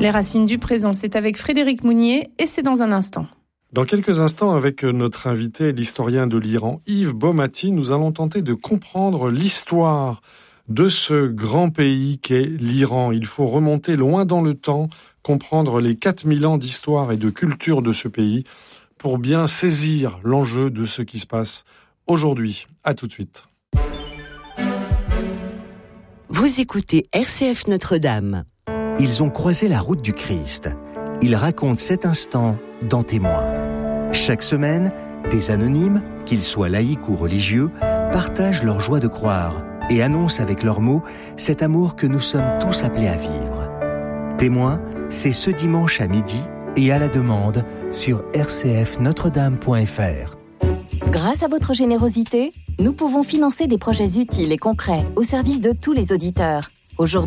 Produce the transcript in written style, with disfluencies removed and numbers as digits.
Les racines du présent, c'est avec Frédéric Mounier et c'est dans un instant. Dans quelques instants, avec notre invité, l'historien de l'Iran, Yves Baumati, nous allons tenter de comprendre l'histoire de ce grand pays qu'est l'Iran. Il faut remonter loin dans le temps, comprendre les 4000 ans d'histoire et de culture de ce pays pour bien saisir l'enjeu de ce qui se passe aujourd'hui. À tout de suite. Vous écoutez RCF Notre-Dame. Ils ont croisé la route du Christ. Ils racontent cet instant dans Témoins. Chaque semaine, des anonymes, qu'ils soient laïcs ou religieux, partagent leur joie de croire et annoncent avec leurs mots cet amour que nous sommes tous appelés à vivre. Témoins, c'est ce dimanche à midi et à la demande sur rcfnotredame.fr. Grâce à votre générosité, nous pouvons financer des projets utiles et concrets au service de tous les auditeurs. Aujourd'hui,